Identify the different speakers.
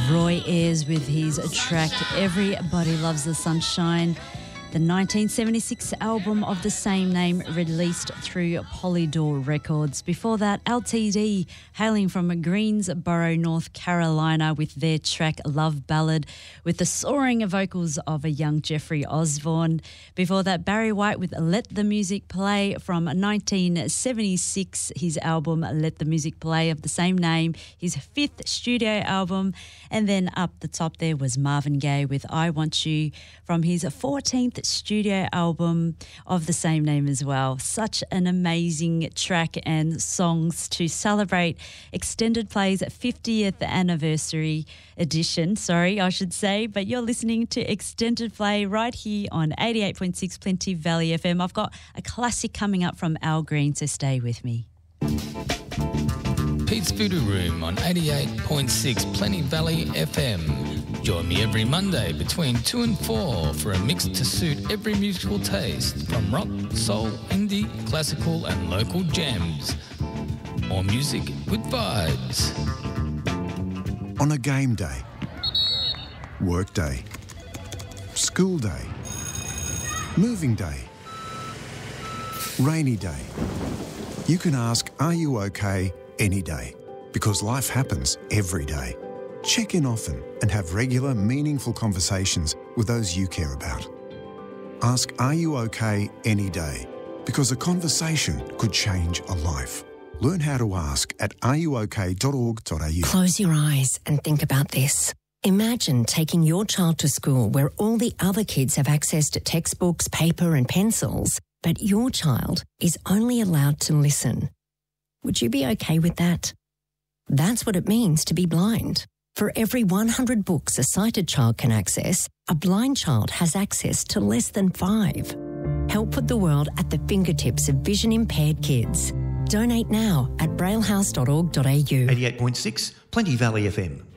Speaker 1: Roy Ayers with his track Everybody Loves the Sunshine, the 1976 album of the same name released through Polydor Records. Before that, LTD, hailing from Greensboro, North Carolina, with their track Love Ballad, with the soaring vocals of a young Jeffrey Osborne. Before that, Barry White with Let the Music Play from 1976, his album Let the Music Play of the same name, his fifth studio album. And then up the top there was Marvin Gaye with I Want You from his 14th studio album of the same name as well. Such an amazing track and songs to celebrate Extended Play's 50th anniversary edition, but you're listening to Extended Play right here on 88.6 Plenty Valley FM. I've got a classic coming up from Al Green, so stay with me.
Speaker 2: Pete's Voodoo Room on 88.6 Plenty Valley FM. Join me every Monday between 2 and 4 for a mix to suit every musical taste, from rock, soul, indie, classical and local jams. More music with vibes.
Speaker 3: On a game day, work day, school day, moving day, rainy day, you can ask, are you okay, any day, because life happens every day. Check in often and have regular, meaningful conversations with those you care about. Ask, are you okay, any day, because a conversation could change a life. Learn how to ask at areyouok.org.au.
Speaker 4: Close your eyes and think about this. Imagine taking your child to school where all the other kids have access to textbooks, paper and pencils, but your child is only allowed to listen. Would you be okay with that? That's what it means to be blind. For every 100 books a sighted child can access, a blind child has access to less than 5. Help put the world at the fingertips of vision-impaired kids. Donate now at braillehouse.org.au.
Speaker 5: 88.6 Plenty Valley FM.